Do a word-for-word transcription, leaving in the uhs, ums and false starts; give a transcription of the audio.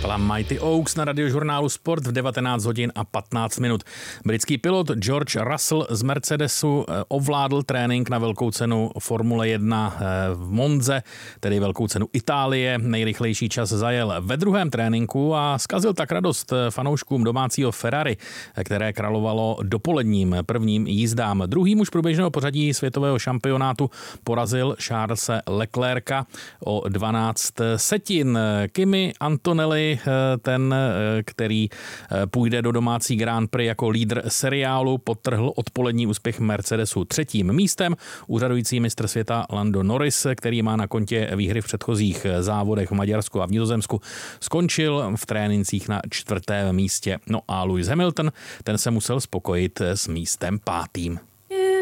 Kapela Mighty Oaks na radiožurnálu Sport v devatenáct hodin a patnáct minut. Britský pilot George Russell z Mercedesu ovládl trénink na velkou cenu Formule jedna v Monze, tedy velkou cenu Itálie. Nejrychlejší čas zajel ve druhém tréninku a zkazil tak radost fanouškům domácího Ferrari, které královalo dopoledním prvním jízdám. Druhý muž průběžného pořadí světového šampionátu porazil Charlese Leclerca o dvanáct setin. Kimi Antonelli, ten, který půjde do domácí Grand Prix jako lídr seriálu, podtrhl odpolední úspěch Mercedesu třetím místem. Úřadující mistr světa Lando Norris, který má na kontě výhry v předchozích závodech v Maďarsku a v Nizozemsku, skončil v trénincích na čtvrtém místě. No a Lewis Hamilton, ten se musel spokojit s místem pátým.